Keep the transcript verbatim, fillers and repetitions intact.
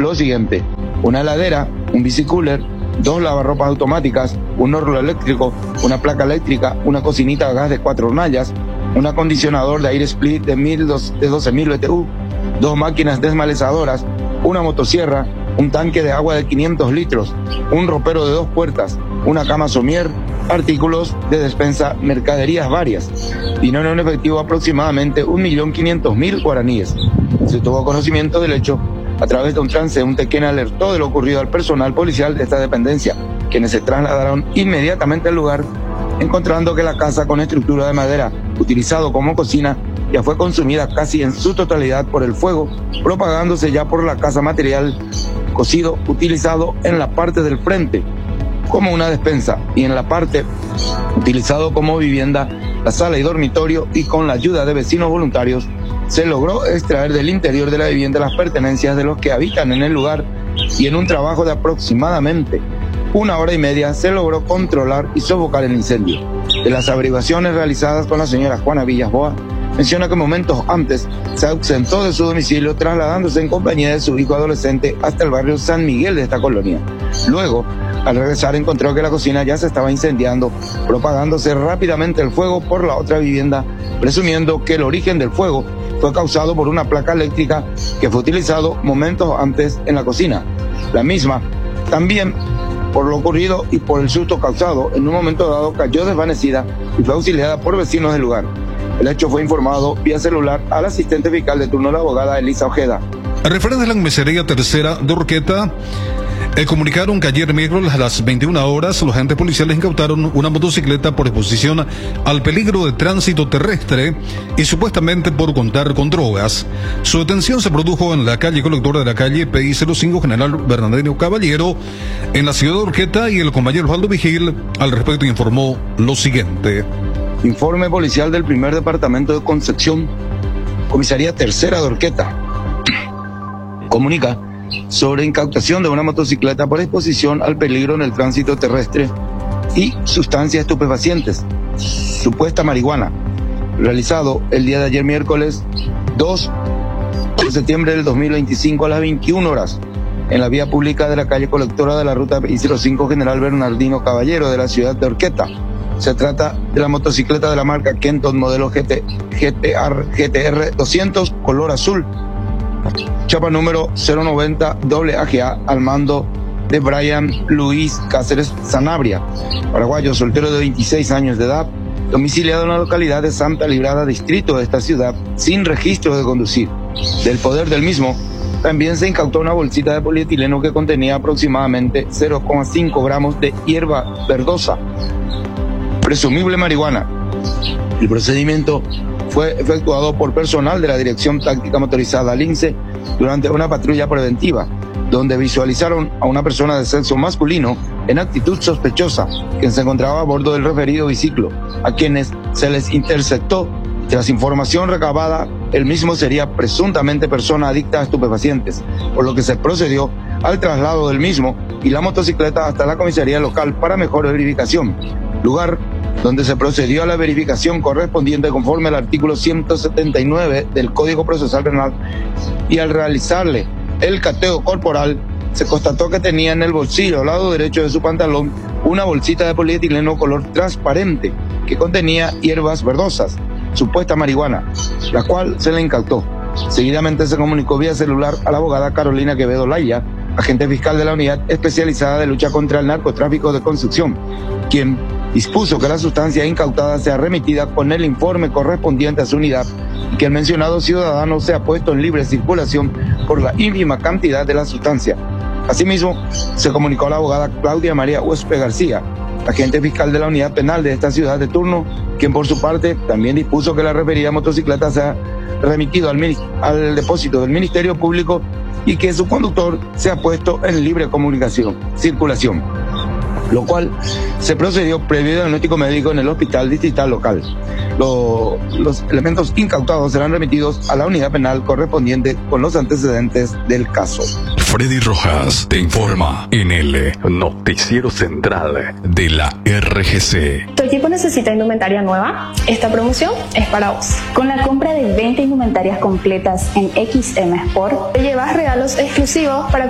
lo siguiente: una heladera, un bicicooler, dos lavarropas automáticas, un horno eléctrico, una placa eléctrica, una cocinita a gas de cuatro hornallas, un acondicionador de aire split de, de doce mil B T U, dos máquinas desmalezadoras, una motosierra, un tanque de agua de quinientos litros, un ropero de dos puertas, una cama somier, artículos de despensa, mercaderías varias. Dinero en efectivo aproximadamente un millón quinientos mil guaraníes. Se tuvo conocimiento del hecho a través de un transeúnte quien alertó de lo ocurrido al personal policial de esta dependencia, quienes se trasladaron inmediatamente al lugar, encontrando que la casa con estructura de madera, utilizado como cocina, ya fue consumida casi en su totalidad por el fuego, propagándose ya por la casa material cocido utilizado en la parte del frente como una despensa y en la parte utilizado como vivienda, la sala y dormitorio, y con la ayuda de vecinos voluntarios se logró extraer del interior de la vivienda las pertenencias de los que habitan en el lugar, y en un trabajo de aproximadamente una hora y media se logró controlar y sofocar el incendio. De las averiguaciones realizadas con la señora Juana Villasboa, menciona que momentos antes se ausentó de su domicilio trasladándose en compañía de su hijo adolescente hasta el barrio San Miguel de esta colonia. Luego, al regresar, encontró que la cocina ya se estaba incendiando, propagándose rápidamente el fuego por la otra vivienda, presumiendo que el origen del fuego fue causado por una placa eléctrica que fue utilizado momentos antes en la cocina. La misma, también por lo ocurrido y por el susto causado, en un momento dado cayó desvanecida y fue auxiliada por vecinos del lugar. El hecho fue informado vía celular al asistente fiscal de turno, la abogada Elisa Ojeda. A referencia de la comisaría tercera de Urqueta, eh, comunicaron que ayer miércoles a las veintiuna horas los agentes policiales incautaron una motocicleta por exposición al peligro de tránsito terrestre y supuestamente por contar con drogas. Su detención se produjo en la calle colectora de la calle P I cero cinco General Bernardino Caballero en la ciudad de Urqueta, y el compañero Osvaldo Vigil al respecto informó lo siguiente. Informe policial del primer departamento de Concepción, comisaría tercera de Urqueta, comunica sobre incautación de una motocicleta por exposición al peligro en el tránsito terrestre y sustancias estupefacientes, supuesta marihuana, realizado el día de ayer miércoles dos de septiembre del dos mil veinticinco a las veintiuna horas en la vía pública de la calle colectora de la ruta I cero cinco General Bernardino Caballero de la ciudad de Urqueta. Se trata de la motocicleta de la marca Kenton modelo G T, G T R, G T R doscientos color azul, chapa número cero noventa A G A, al mando de Brian Luis Cáceres Sanabria, paraguayo, soltero de veintiséis años de edad, domiciliado en la localidad de Santa Librada, distrito de esta ciudad, sin registro de conducir. Del poder del mismo también se incautó una bolsita de polietileno que contenía aproximadamente cero coma cinco gramos de hierba verdosa, presumible marihuana. El procedimiento fue efectuado por personal de la Dirección Táctica Motorizada Lince durante una patrulla preventiva, donde visualizaron a una persona de sexo masculino en actitud sospechosa, quien se encontraba a bordo del referido biciclo, a quienes se les interceptó. Tras información recabada, el mismo sería presuntamente persona adicta a estupefacientes, por lo que se procedió al traslado del mismo y la motocicleta hasta la comisaría local para mejor verificación, lugar donde se procedió a la verificación correspondiente conforme al artículo ciento setenta y nueve del Código Procesal Penal, y al realizarle el cateo corporal se constató que tenía en el bolsillo al lado derecho de su pantalón una bolsita de polietileno color transparente que contenía hierbas verdosas, supuesta marihuana, la cual se le incautó. Seguidamente se comunicó vía celular a la abogada Carolina Quevedo Laya, agente fiscal de la Unidad Especializada de Lucha contra el Narcotráfico de Construcción, quien dispuso que la sustancia incautada sea remitida con el informe correspondiente a su unidad y que el mencionado ciudadano sea puesto en libre circulación por la ínfima cantidad de la sustancia. Asimismo, se comunicó a la abogada Claudia María Huespe García, agente fiscal de la unidad penal de esta ciudad de turno, quien por su parte también dispuso que la referida motocicleta sea remitido al, al depósito del Ministerio Público y que su conductor sea puesto en libre comunicación, circulación, lo cual se procedió previo diagnóstico médico en el hospital distrital local. Lo, los elementos incautados serán remitidos a la unidad penal correspondiente con los antecedentes del caso. Freddy Rojas te informa en el Noticiero Central de la R G C. ¿Tu equipo necesita indumentaria nueva? Esta promoción es para vos. Con la compra de veinte indumentarias completas en X M Sport, te llevas regalos exclusivos para